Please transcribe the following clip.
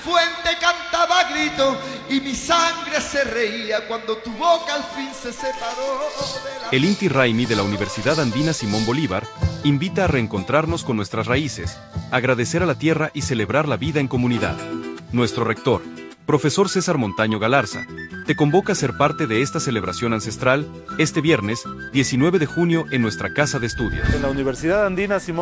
fuente cantaba a grito y mi sangre se reía cuando tu boca al fin se separó de la... El Inti Raymi de la Universidad Andina Simón Bolívar invita a reencontrarnos con nuestras raíces, agradecer a la tierra y celebrar la vida en comunidad. Nuestro rector, profesor César Montaño Galarza, te convoca a ser parte de esta celebración ancestral este viernes 19 de junio en nuestra casa de estudios. En la Universidad Andina Simón